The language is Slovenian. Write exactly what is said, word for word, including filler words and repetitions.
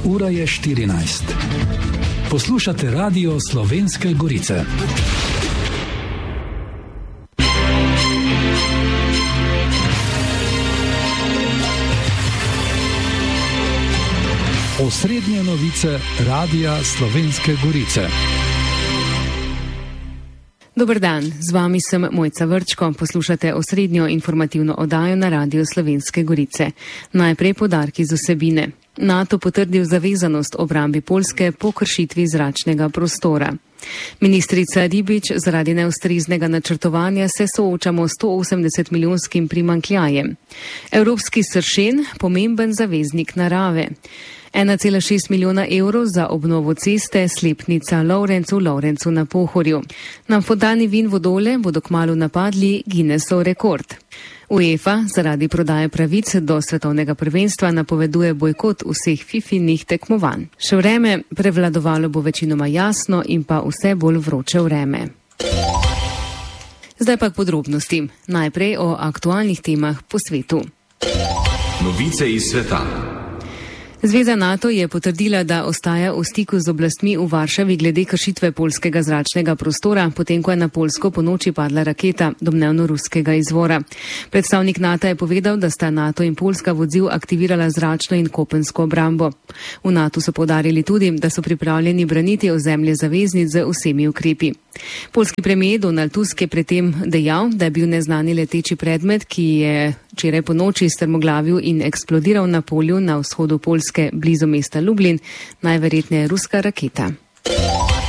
Ura je štirinajst. Poslušate Radio Slovenske Gorice. Osrednje novice Radia Slovenske Gorice. Dober dan, z vami sem Mojca Vrčko, poslušate osrednjo informativno oddajo na Radio Slovenske Gorice. Najprej poudarki z vsebine. NATO potrdil zavezanost obrambi Poljske po kršitvi zračnega prostora. Ministrica Ribič, zaradi neustreznega načrtovanja se soočamo s sto osemdeset milijonskim primanjkljajem. Evropski sršen, pomemben zaveznik narave. ena cela šest milijona evrov za obnovo ceste Slepnica Lovrencu Lovrencu na Pohorju. Na Fontani Vin Vodole bodo kmalu napadli Guinnessov rekord. UEFA zaradi prodaje pravic do svetovnega prvenstva napoveduje bojkot vseh fifinih tekmovanj. Še vreme, prevladovalo bo večinoma jasno in pa vse bolj vroče vreme. Zdaj pa k podrobnostim. Najprej o aktualnih temah po svetu. Novice iz sveta. Zveza NATO je potrdila, da ostaja v stiku z oblastmi v Varšavi glede kršitve poljskega zračnega prostora, potem ko je na Poljsko ponoči padla raketa, domnevno ruskega izvora. Predstavnik NATO je povedal, da sta NATO in Poljska v odziv aktivirala zračno in kopensko obrambo. V NATO so poudarili tudi, da so pripravljeni braniti ozemlje zaveznic z vsemi ukrepi. Poljski premijer Donald Tusk je predtem dejal, da je bil neznani leteči predmet, ki je včeraj po noči strmoglavil in eksplodiral na polju na vzhodu Poljske blizu mesta Lublin, najverjetneje ruska raketa.